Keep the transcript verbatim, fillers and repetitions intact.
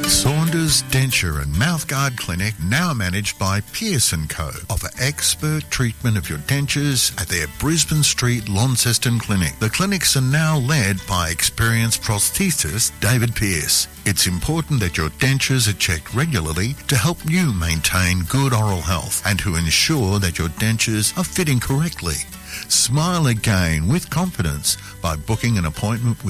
Saunders Denture and Mouthguard Clinic, now managed by Pearce and Co, offer expert treatment of your dentures at their Brisbane Street Launceston Clinic. The clinics are now led by experienced prosthetist David Pearce. It's important that your dentures are checked regularly to help you maintain good oral health and to ensure that your dentures are fitting correctly. Smile again with confidence by booking an appointment with